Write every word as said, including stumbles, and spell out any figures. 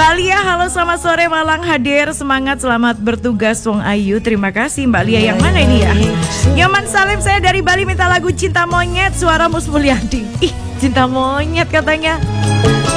Mbak Lia, halo selamat sore Malang hadir. Semangat, selamat bertugas Wong Ayu. Terima kasih Mbak Lia. Yang mana ini ya? Nyoman Salim, saya dari Bali minta lagu Cinta Monyet, suara Mus Mulyadi. Ih, Cinta Monyet katanya.